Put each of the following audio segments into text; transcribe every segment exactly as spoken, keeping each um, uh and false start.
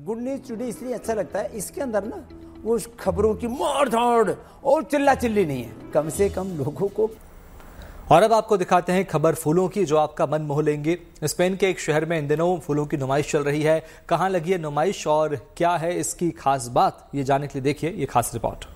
Good news today इसलिए अच्छा लगता है, इसके अंदर ना वो खबरों की मार धाड़ और चिल्ला चिल्ली नहीं है, कम से कम लोगों को। और अब आपको दिखाते हैं खबर फूलों की जो आपका मन मोह लेंगे। स्पेन के एक शहर में इन दिनों फूलों की नुमाइश चल रही है। कहां लगी है नुमाइश और क्या है इसकी खास बात, ये जानने के लिए देखिए ये खास रिपोर्ट।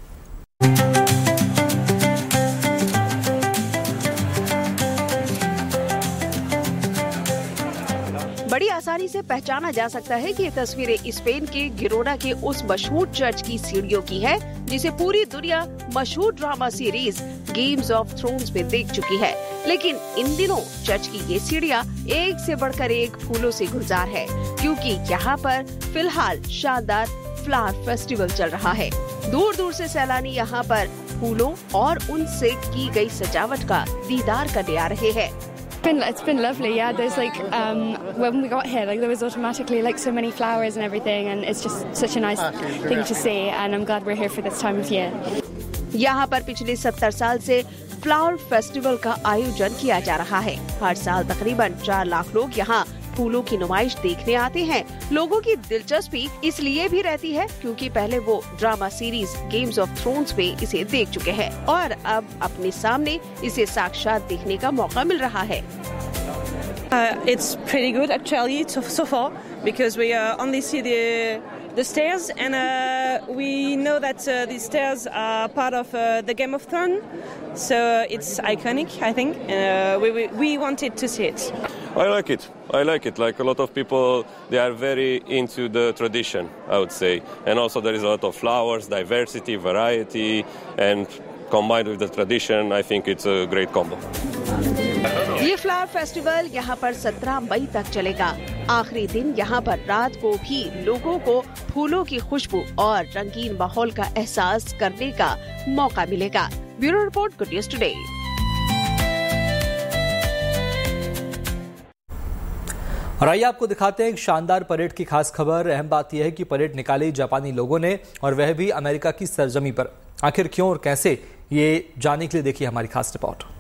बड़ी आसानी से पहचाना जा सकता है कि ये तस्वीरें स्पेन के गिरोना के उस मशहूर चर्च की सीढ़ियों की है जिसे पूरी दुनिया मशहूर drama series games of thrones में देख चुकी है। लेकिन इन दिनों चर्च की ये सीढ़ियाँ एक से बढ़कर एक फूलों से गुलजार है, क्योंकि यहाँ पर फिलहाल शानदार फ्लावर फेस्टिवल चल रहा है। दूर दूर से सैलानी यहाँ पर फूलों और उनसे की गई सजावट का दीदार करने आ रहे हैं। Been, it's been lovely, yeah. There's like um, when we got here, like there was automatically like so many flowers and everything, and it's just such a nice thing to see. And I'm glad we're here for this time of year. यहाँ पर पिछले सत्तर साल से flower festival का आयोजन किया जा रहा है। हर साल तकरीबन चार लाख लोग यहाँ फूलों की नुमाइश देखने आते हैं। लोगों की दिलचस्पी इसलिए भी रहती है क्योंकि पहले वो drama series games of thrones में इसे देख चुके हैं और अब अपने सामने इसे साक्षात देखने का मौका मिल रहा है। Uh, it's pretty good actually so, so far because we uh, only see the the stairs and uh, we know that uh, these stairs are part of uh, the Game of Thrones, so it's iconic. I think uh, we, we we wanted to see it. I like it. I like it. Like a lot of people, they are very into the tradition, I would say, and also there is a lot of flowers, diversity, variety, and combined with the tradition, I think it's a great combo. ये flower festival यहाँ पर सत्रह मई तक चलेगा। आखिरी दिन यहाँ पर रात को भी लोगों को फूलों की खुशबू और रंगीन माहौल का एहसास करने का मौका मिलेगा। Bureau report, good news today. और आइए आपको दिखाते हैं एक शानदार परेड की खास खबर। अहम बात यह है कि परेड निकाली जापानी लोगों ने और वह भी अमेरिका की सरजमी पर। आखिर क्यों और कैसे, ये जानने के लिए देखिए हमारी खास रिपोर्ट।